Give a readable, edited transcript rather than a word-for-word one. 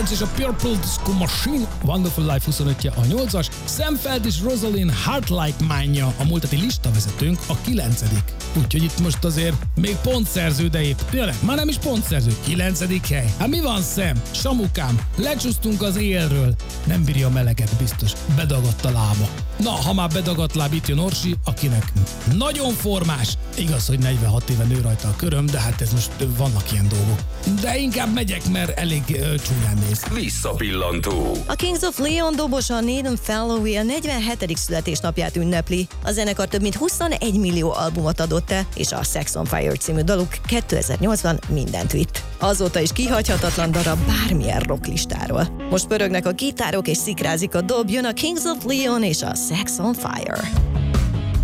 Birds és a Purple Disco Machine, Wonderful Life 25-je a 8-as, Sam Feld és Rosalind Heart Like Mine-ja a múlt heti listavezetőnk a 9. Úgyhogy itt most azért még pontszerző, de épp tényleg, már nem is pontszerző, 9. hely. Hát mi van, Sam? Samukám, lecsúsztunk az élről. Nem bírja a meleget, biztos. Bedagadt a lába. Na, ha már bedagadt láb, itt jön Orsi, akinek nagyon formás. Igaz, hogy 46 éve nő rajta a köröm, de hát ez most vannak ilyen dolgok. De inkább megyek, mert elég csúnyán néz. Visszapillantó. A Kings of Leon dobosa Nathan Falloway a 47. születésnapját ünnepli. A zenekar több mint 21 millió albumot adott el, és a Sex on Fire című daluk 2008-ban mindent vitt. Azóta is kihagyhatatlan darab bármilyen rocklistáról. Most pörögnek a gitárok és szikrázik a dob, jön a Kings of Leon és a Sex on Fire.